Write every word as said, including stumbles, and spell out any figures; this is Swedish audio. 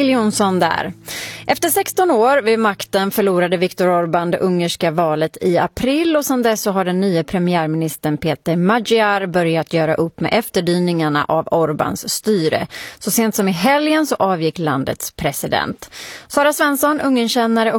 Jill Johnson där. Efter sexton år vid makten förlorade Viktor Orbán det ungerska valet i april och sedan dess så har den nya premiärministern Peter Magyar börjat göra upp med efterdyningarna av Orbáns styre. Så sent som i helgen så avgick landets president. Sara Svensson, Ungernkännare